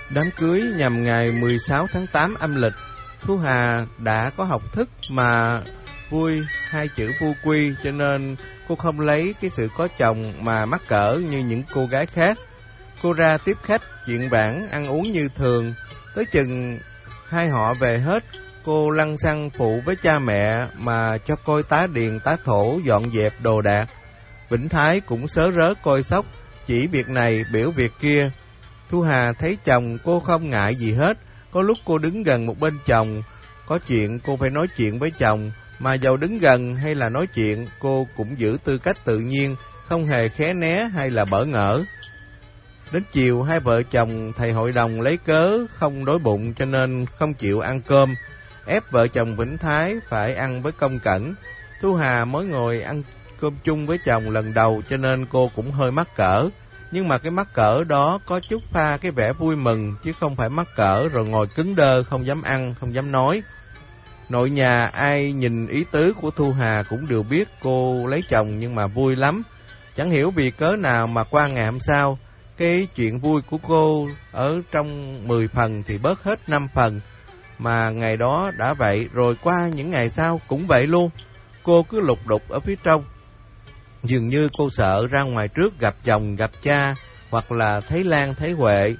Đám cưới nhằm ngày 16 tháng 8 âm lịch. Thu Hà đã có học thức mà vui hai chữ vô quy, cho nên cô không lấy cái sự có chồng mà mắc cỡ như những cô gái khác. Cô ra tiếp khách, chuyện bản, ăn uống như thường. Tới chừng hai họ về hết, cô lăn xăng phụ với cha mẹ mà cho coi tá điền tá thổ dọn dẹp đồ đạc. Vĩnh Thái cũng sớ rớ coi sóc, chỉ việc này biểu việc kia. Thu Hà thấy chồng cô không ngại gì hết. Có lúc cô đứng gần một bên chồng, có chuyện cô phải nói chuyện với chồng, mà dầu đứng gần hay là nói chuyện, cô cũng giữ tư cách tự nhiên, không hề khé né hay là bỡ ngỡ. Đến chiều, hai vợ chồng thầy hội đồng lấy cớ không đói bụng cho nên không chịu ăn cơm, ép vợ chồng Vĩnh Thái phải ăn với công cẩn. Thu Hà mới ngồi ăn cơm chung với chồng lần đầu cho nên cô cũng hơi mắc cỡ. Nhưng mà cái mắc cỡ đó có chút pha cái vẻ vui mừng, chứ không phải mắc cỡ rồi ngồi cứng đơ, không dám ăn, không dám nói. Nội nhà ai nhìn ý tứ của Thu Hà cũng đều biết cô lấy chồng nhưng mà vui lắm. Chẳng hiểu vì cớ nào mà qua ngày hôm sau, cái chuyện vui của cô ở trong 10 phần thì bớt hết 5 phần. Mà ngày đó đã vậy, rồi qua những ngày sau cũng vậy luôn. Cô cứ lục đục ở phía trong. Dường như cô sợ ra ngoài trước gặp chồng, gặp cha, hoặc là thấy Lan, thấy Huệ.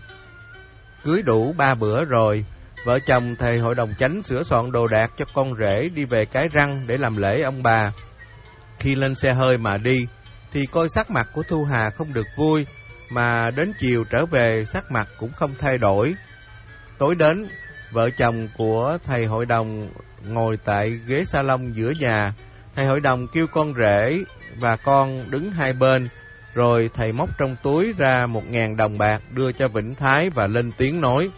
Cưới đủ 3 bữa rồi, vợ chồng thầy hội đồng chánh sửa soạn đồ đạc cho con rể đi về Cái Răng để làm lễ ông bà. Khi lên xe hơi mà đi, thì coi sắc mặt của Thu Hà không được vui, mà đến chiều trở về sắc mặt cũng không thay đổi. Tối đến, vợ chồng của thầy hội đồng ngồi tại ghế salon giữa nhà. Thầy hội đồng kêu con rể và con đứng hai bên, rồi thầy móc trong túi ra 1.000 đồng bạc đưa cho Vĩnh Thái và lên tiếng nói: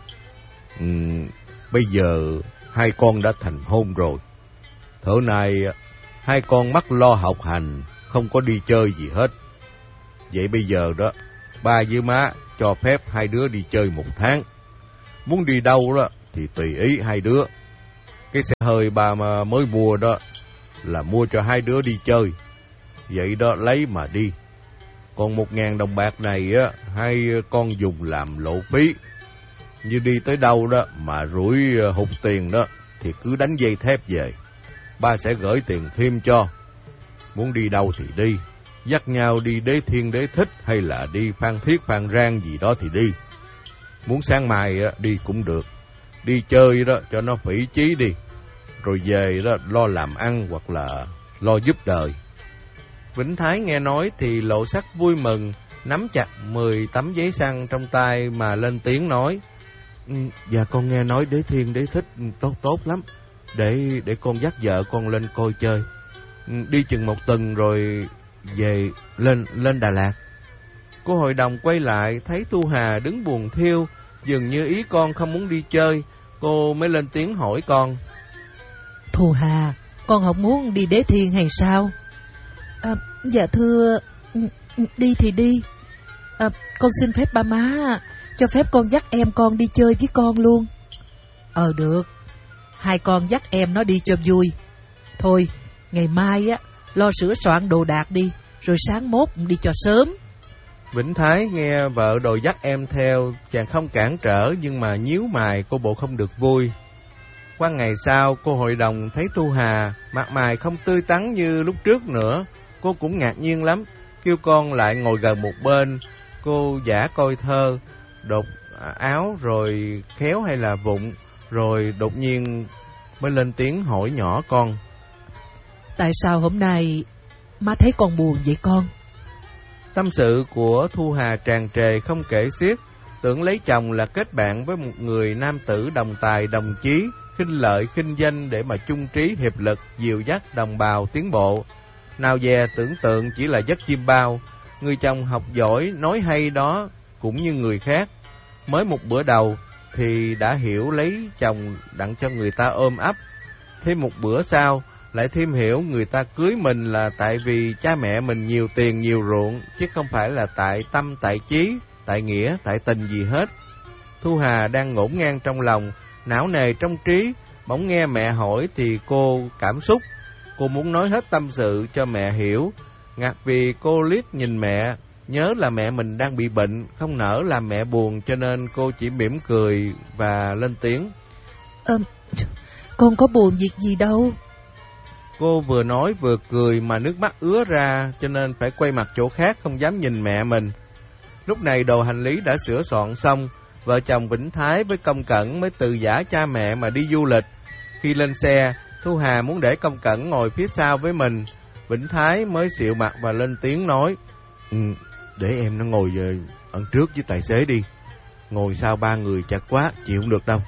Bây giờ hai con đã thành hôn rồi. Thở này hai con mắc lo học hành, không có đi chơi gì hết. Vậy bây giờ đó, ba với má cho phép hai đứa đi chơi 1 tháng. Muốn đi đâu đó thì tùy ý hai đứa. Cái xe hơi ba mà mới mua đó là mua cho hai đứa đi chơi. Vậy đó lấy mà đi. Còn 1.000 đồng bạc này á, hai con dùng làm lộ phí. Như đi tới đâu đó mà rủi hụt tiền đó thì cứ đánh dây thép về. Ba sẽ gửi tiền thêm cho. Muốn đi đâu thì đi. Dắt nhau đi Đế Thiên Đế Thích hay là đi Phan Thiết Phan Rang gì đó thì đi. Muốn sáng mai đi cũng được. Đi chơi đó cho nó phỉ chí đi. Rồi về đó lo làm ăn hoặc là lo giúp đời. Vĩnh Thái nghe nói thì lộ sắc vui mừng, nắm chặt 10 tấm giấy xăng trong tay mà lên tiếng nói: Dạ con nghe nói Đế Thiên Đế Thích tốt lắm. Để con dắt vợ con lên coi chơi. Đi chừng 1 tuần rồi về lên Đà Lạt. Cô hội đồng quay lại thấy Thu Hà đứng buồn thiêu, dường như ý con không muốn đi chơi. Cô mới lên tiếng hỏi con: Thu Hà, con không muốn đi Đế Thiên hay sao? Dạ thưa, đi thì đi. Con xin phép ba má cho phép con dắt em con đi chơi với con luôn. Được, hai con dắt em nó đi cho vui. Thôi, ngày mai á lo sửa soạn đồ đạc đi, rồi sáng mốt đi cho sớm. Vĩnh Thái nghe vợ đòi dắt em theo, chàng không cản trở nhưng mà nhíu mày, cô bộ không được vui. Qua ngày sau, cô hội đồng thấy Thu Hà mặt mày không tươi tắn như lúc trước nữa. Cô cũng ngạc nhiên lắm, kêu con lại ngồi gần một bên. Cô giả coi thơ, đột áo rồi khéo hay là vụng, rồi đột nhiên mới lên tiếng hỏi nhỏ con: Tại sao hôm nay má thấy con buồn vậy con? Tâm sự của Thu Hà tràn trề không kể xiết. Tưởng lấy chồng là kết bạn với một người nam tử đồng tài đồng chí, khinh lợi khinh danh để mà chung trí hiệp lực, dìu dắt đồng bào tiến bộ. Nào dè tưởng tượng chỉ là giấc chim bao. Người chồng học giỏi nói hay đó cũng như người khác, mới một bữa đầu thì đã hiểu lấy chồng đặng cho người ta ôm ấp. Thêm một bữa sau lại thêm hiểu người ta cưới mình là tại vì cha mẹ mình nhiều tiền nhiều ruộng, chứ không phải là tại tâm, tại chí, tại nghĩa, tại tình gì hết. Thu Hà đang ngổn ngang trong lòng, não nề trong trí, bỗng nghe mẹ hỏi thì cô cảm xúc. Cô muốn nói hết tâm sự cho mẹ hiểu. Ngặt vì cô liếc nhìn mẹ, Nhớ là mẹ mình đang bị bệnh, không nỡ làm mẹ buồn, cho nên cô chỉ mỉm cười và lên tiếng. Con có buồn việc gì đâu. Cô vừa nói vừa cười mà nước mắt ứa ra, cho nên phải quay mặt chỗ khác, không dám nhìn mẹ mình. Lúc này đồ hành lý đã sửa soạn xong, vợ chồng Vĩnh Thái với Công Cẩn mới từ giã cha mẹ mà đi du lịch. Khi lên xe, Thu Hà muốn để Công Cẩn ngồi phía sau với mình. Vĩnh Thái mới xịu mặt và lên tiếng nói. Để em nó ngồi ẩn trước với tài xế đi. Ngồi sau 3 người chặt quá, chịu không được đâu.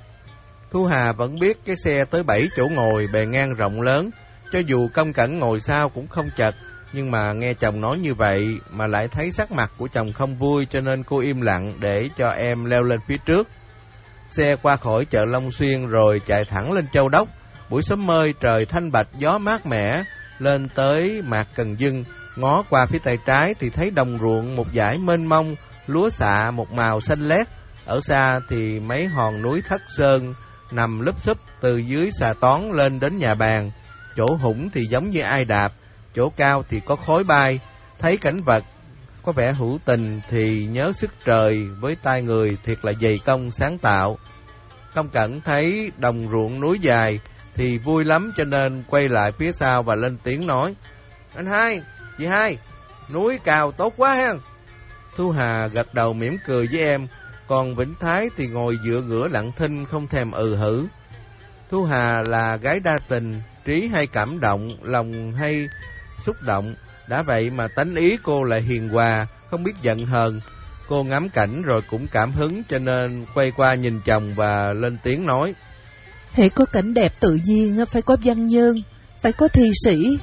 Thu Hà vẫn biết cái xe tới 7 chỗ ngồi, bề ngang rộng lớn. Cho dù Công Cẩn ngồi sau cũng không chật, nhưng mà nghe chồng nói như vậy mà lại thấy sắc mặt của chồng không vui, cho nên cô im lặng để cho em leo lên phía trước. Xe qua khỏi chợ Long Xuyên rồi chạy thẳng lên Châu Đốc. Buổi sớm mơi trời thanh bạch, gió mát mẻ. Lên tới Mạc Cần Dưng, ngó qua phía tay trái thì thấy đồng ruộng một dải mênh mông, lúa xạ một màu xanh lét. Ở xa thì mấy hòn núi Thất Sơn nằm lúp xúp từ dưới xà toán lên đến nhà bàn. Chỗ hũng thì giống như ai đạp, chỗ cao thì có khói bay. Thấy cảnh vật có vẻ hữu tình thì nhớ sức trời với tay người thiệt là dày công sáng tạo. Công Cẩn thấy đồng ruộng núi dài thì vui lắm, cho nên quay lại phía sau và lên tiếng nói. Anh hai, chị hai, núi cao tốt quá ha. Thu Hà gật đầu mỉm cười với em, còn Vĩnh Thái thì ngồi dựa ngửa lặng thinh không thèm hử. Thu Hà là gái đa tình, trí hay cảm động, lòng hay xúc động. Đã vậy mà tánh ý cô lại hiền hòa, không biết giận hờn. Cô ngắm cảnh rồi cũng cảm hứng, cho nên quay qua nhìn chồng và lên tiếng nói. Hễ có cảnh đẹp tự nhiên phải có văn nhân, phải có thi sĩ.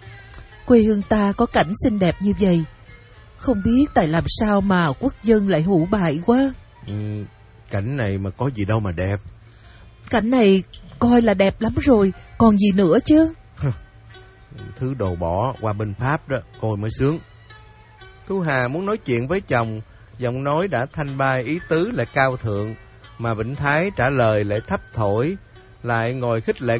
Quê hương ta có cảnh xinh đẹp như vậy, không biết tại làm sao mà quốc dân lại hủ bại quá. Cảnh này mà có gì đâu mà đẹp. Cảnh này coi là đẹp lắm rồi, còn gì nữa chứ. Thứ đồ bỏ qua bên Pháp đó, coi mới sướng. Thu Hà muốn nói chuyện với chồng, giọng nói đã thanh bai ý tứ lại cao thượng, mà Vĩnh Thái trả lời lại thấp thổi, lại ngồi khích lệ